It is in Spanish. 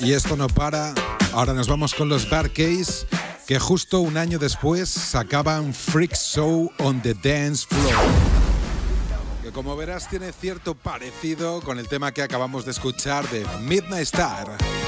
Y esto no para. Ahora nos vamos con los Bad Case, que justo un año después sacaban Freak Show on the Dance Floor, que como verás tiene cierto parecido con el tema que acabamos de escuchar de Midnight Star.